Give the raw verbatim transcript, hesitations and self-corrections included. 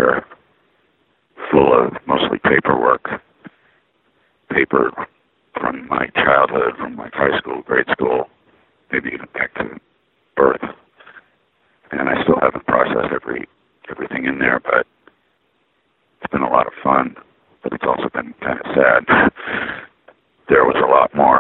locker full of mostly paperwork, paper from my childhood, from my high school, grade school, maybe even back to birth. And I still haven't processed every everything in there, but it's been a lot of fun. But it's also been kind of sad. There was a lot more